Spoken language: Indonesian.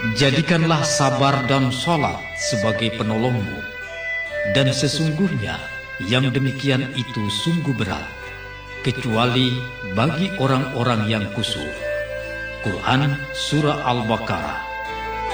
Jadikanlah sabar dan sholat sebagai penolongmu, dan sesungguhnya yang demikian itu sungguh berat, kecuali bagi orang-orang yang khusyuk. Quran Surah Al-Baqarah